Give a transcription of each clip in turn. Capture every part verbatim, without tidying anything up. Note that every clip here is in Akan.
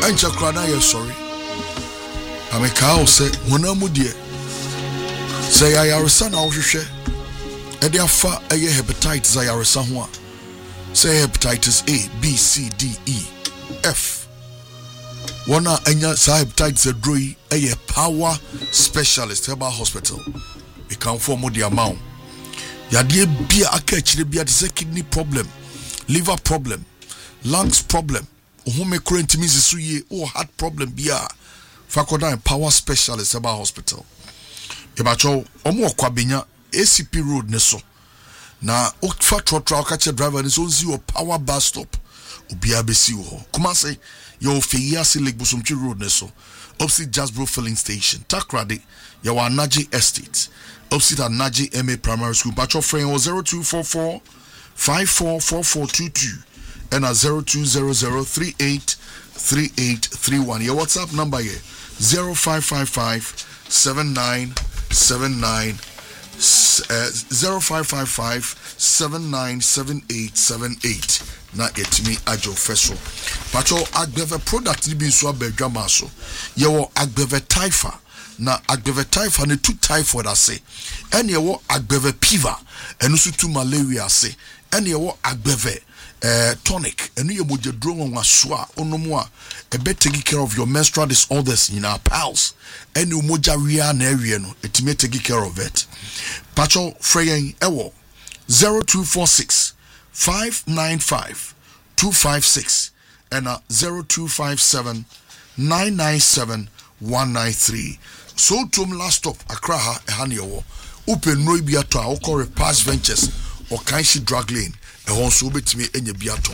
encha kra na ye sorry ameka o se honamu de say ya yaresa na wo hwehwe e de afa eye hepatitis ayaresa ho a say hepatitis A, B, C, D, E, F. One anya hepatitis adroi a power specialist herbal hospital. We can form the amount. Yadie bia aka chire bia the kidney problem, liver problem, lungs problem, ohome kurentimi sisu ye or heart problem bia. Fakoda power specialist herbal hospital. Yebacho omo kwabenya A C P road neso. Na okfa trotra okache driver ni so zi o power bus stop obi abesi ho kuma say yo feya se Lake Bosomtwi road neso opposite Jasbro filling station Takrade yo Anaji estate opposite Anaji M A primary school patro friend was zero two four four five four four four two two and a zero two zero zero three eight three eight three one. Your WhatsApp number here zero five five five seven nine seven nine Uh, zero five five five seven nine seven eight seven eight. Na etimi ajo feso pacho agbeve product ni bi so abadwama so ye wo agbeve typha na agbeve typha ne two typhoid ase ene ye wo agbeve fever enu so two malaria ase ene ye wo agbeve Uh, tonic and you would draw on a swa onomwa a bit taking care of your menstrual disorders in our pals and you moja ria area no it may take care of it. Pacho Freyen Ewo zero two four six five nine five two five six and a zero two five seven nine nine seven one nine three. So tum last stop Akraha Ehaniwo open no bi ato a okore past ventures or kanshi drug lane. E won so betimi enya biato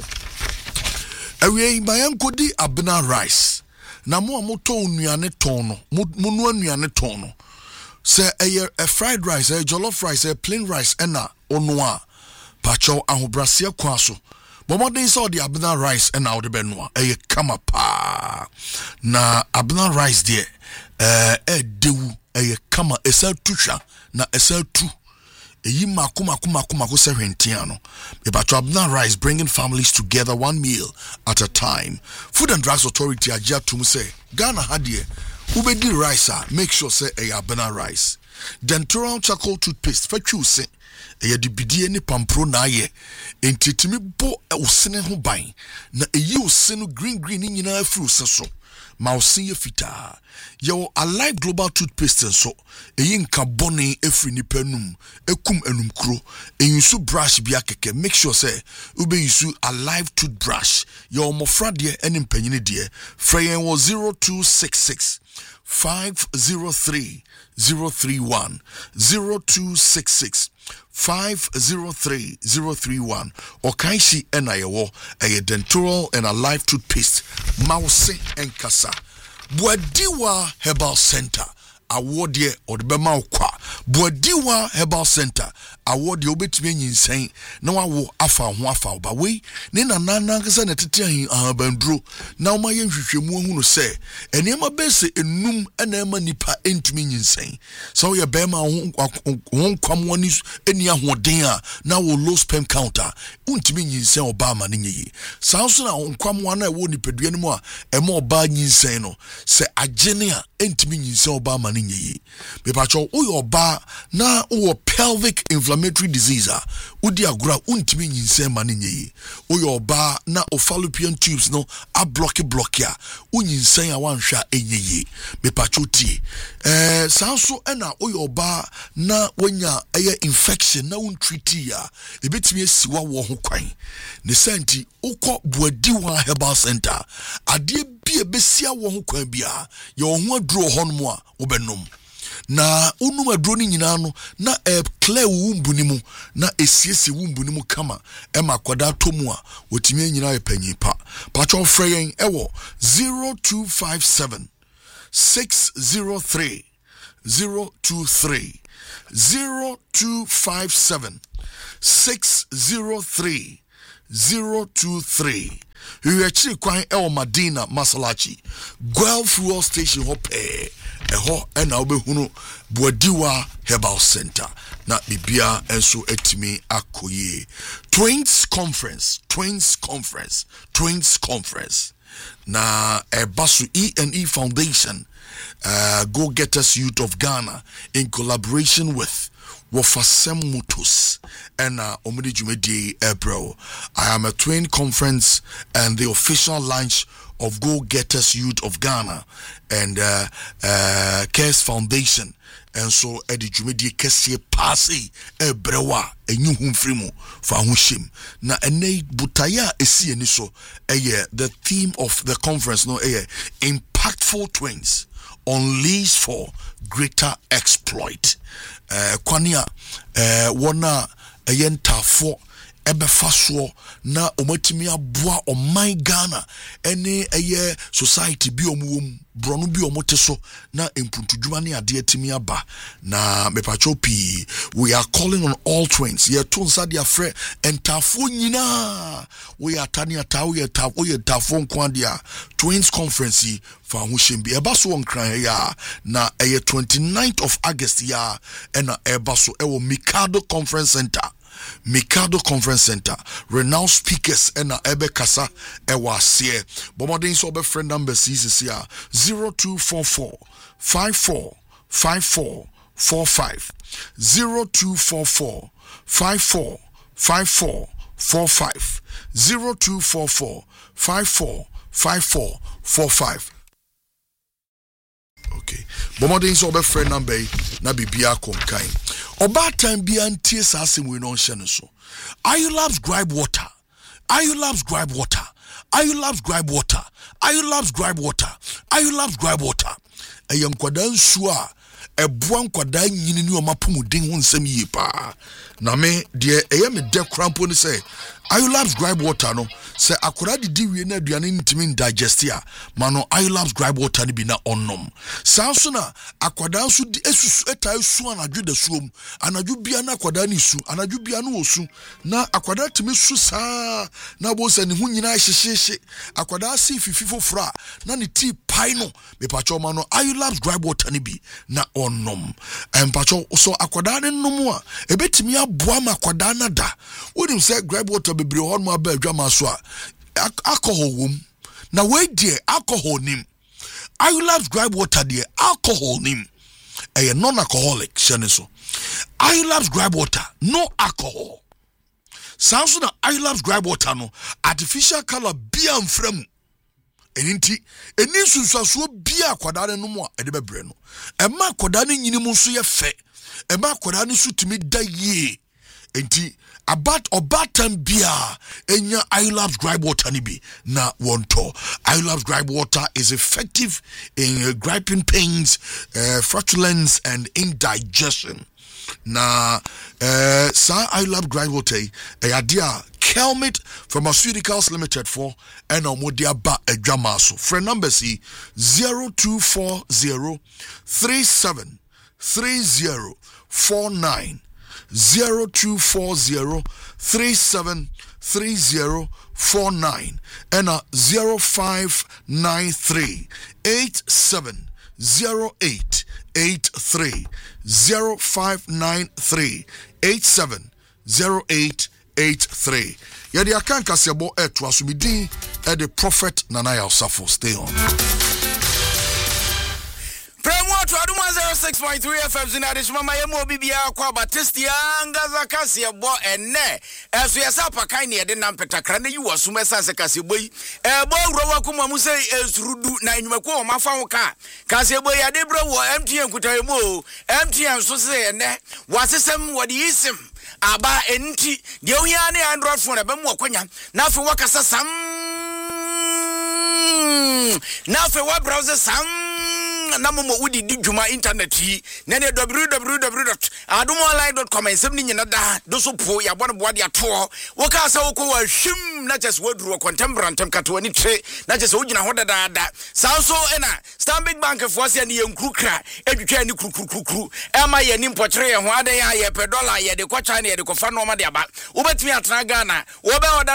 ewe mayan kodi abna rice na mo amoto nuane ton no mo no nuane ton no se eye a fried rice a jollof rice a plain rice ena ono a pacho ahobrase kwa so bomoden so the abna rice ena wo de benoa eye kama pa na abna rice de eh e dewu eye kama esa tutwa na esa tu eyi makuma kuma kuma ko se hwentiano about abna rice bringing families together one meal at a time. Food and Drugs Authority aja tum say Ghana hadie ubedi rice a make sure say e abna rice. Dentural charcoal toothpaste fatwu se e de bidie ni pampro na aye entitimi bo osene ho ban na eyi osene green green ni nyina afru se so Mausiye fita yo Alive Global Toothpaste so eyin carbone efri ni penum ekum enum kro eyinsu brush bia keke make sure say ube yisu Alive toothbrush yo mofra de enim panyine de freyen was zero two six six five zero three zero three one zero two six six five zero three zero three one or kanshi enayewo a dentural and Alive toothpaste Mause and Kasa Buadiwa Herbal Center award ye or the bema kwa Buadiwa Herbal Center award ye obetime nyinsɛn na wawo afa ho afa ba we ne na nana nkasa na tete ahin abandro na oma ye hwehwemu hu no sɛ enema bese enum na ema nipa entumi nyinsɛn so ye bema ho kwam woni eni ahoden a na wo low sperm counter untumi nyinsɛn oba ma ne nyi saa so na kwam wa na wo nipadua no mu a ema oba nyinsɛn no sɛ agene a entumi nyinsɛn oba ma ne nyi be pa cho wo oba na wo pelvic inflammatory disease a udi agura untimi nyinsɛn ma ne nyi wo oba na o fallopian tubes no a block block ya unyinsɛn a wanhwa enyi be pa cho tie eh sanso na wo oba na wonya eye infection na untreat ya ebetimi asiwa wo ho kwan ne senti ukọ Buadiwa Herbal Center ade bia besia wo ho kwan bia ye wo ho aduro ho no a wobenom na unum aduro ni nyina no na e clear wumbuni mu na esiesi wumbuni mu kama e makwada tomu a wotimi nyina ye panyi pa pacho freyen ewo zero two five seven six zero three zero two three zero two five seven six zero three zero two three. We actually quite El Madina Masalachi Guel fuel station hope eho ena obehunu Boadiwa Herbal Center na bibia enso etimi akoye. Twins Conference, Twins Conference, Twins Conference. Na Ebasu E and E Foundation, uh, Go Getters Youth of Ghana, in collaboration with Wofasem Mutus and uh, Omidi Jumedi Ebro. I am a twin conference and the official launch of Go Getters Youth of Ghana and uh, uh, Cares Foundation. And so Eddie Jumedi Kessie Pasi Ebrewa enyu humfrimu fa hushim na ene butaya esi eni so eye the theme of the conference no eye impactful twins unleashed for greater exploit. Uh, kwania uh, wana eye ntafo ebefa so na omatimi aboa oman Ghana ene eye society bi omuwom brono bi omoteso na empuntudwuma ne ade atimi aba na mepacho pi. We are calling on all twins ye to nsa dia frɛ entafo nyina we are tani ata we are we tafo nkwadia twins conference fa ho shembi eba so nkran ya na eye twenty-ninth of August ya ena eba so ewo Mikado Conference Center. Mikado Conference Center, renowned speakers and Ebe Kasa Ewasier. Bomodin so be friend number is here zero two four four five four five four four five zero two four four five four five four four five zero two four four five four five four four five. Okay. Bomodin so be friend number na bibia konkan. Oba time bi antie sasem we no hye no so. Ayu Labs gripe water. Ayu Labs gripe water. Ayu Labs gripe water. Ayu Labs gripe water. Ayu Labs gripe water. Eyam kwada nsu a eboa nkwada nyini ni o mapomuden ho nsem yi pa. Na me de eyam de krampo ni say Ayu Labs gripe water no se akora didi wie na aduane ntimi digest ya mano Ayu Labs gripe water ni bi na onnom sanso na akwada nso esusu etai su anadwo da suom anadwo bia na akwada ni su anadwo bia no osu na akwada timi su saa na bo se ni hu nyina hyehyehye akwada si fififo fra na ni tea pie no me pacho mano Ayu Labs gripe water ni bi na onnom em pacho so akwada ni nnom a ebetimi aboa ma akwada na da wonim se gripe water bebre hon ma ba adwama so a alcohol wom na we die alcohol nim Ayu Labs gripe water die alcohol nim e non-alcoholic shene so Ayu Labs gripe water no alcohol sounds na Ayu Labs gripe water no artificial color bia mfram eninti eni sunsuaso bia akwadare no mu a ede bebre no e ma akwadare nyini mu so ye fe e ma akwadare so timi da ye enti about obatam bia enya Ayu Labs gripe water ni bi na wonto. Ayu Labs gripe water is effective in uh, griping pains, uh, flatulence and indigestion. Na uh, sa Ayu Labs gripe water e adia Kelmit Pharmaceuticals Limited for and omodia ba adwamaso. Friend number C zero two four zero three seven three zero four nine zero two four zero three seven three zero four nine and a zero five nine three eight seven zero eight eight three zero five nine three eight seven zero eight eight three. Yadi akan kasebo eto asumidi e the prophet Nanaya Osafo. Stay on. Premo to Aduma zero six point three F M zinadish mama yemo bibia kwa batisti angaza kasi ebo ene esu yesa pakani yede nampetakra ne yiwo sumesa se kasi ebo yi ebo wuro kuma mu se esurudu na enwumako o mafa ho ka kasi ebo yade bro wo M T N kutayemo M T N so se ene wasesem wodi isim aba enti de onya ne Android phone be mu okwanya na afi wakasa sam na afi wa browser sam na momo udi di juma internet yi na ne w w w dot adumonline dot com ensem ni nyina da do so po ya bone boade ato wo ka sa wo ko wa hwim na just waduru contemporary kato ani tre na just wo gina ho da da sanso ena Stanbic Bank for se ne yankrukra edwetwa ni krukrukru e ma ye ni mpokere ye ho ade ya ye pe dollar ye de kwa China ye de kwa fa no ma de aba wo betimi atena Ghana wo be